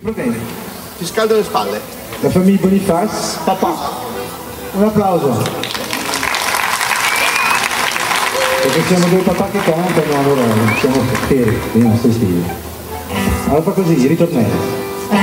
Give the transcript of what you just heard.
problemi? Ti scaldo le spalle. La famiglia Boniface? Papà. Un applauso. Perché siamo due papà che cantano, allora siamo feri, non sto stile. Allora fa così, ritornello.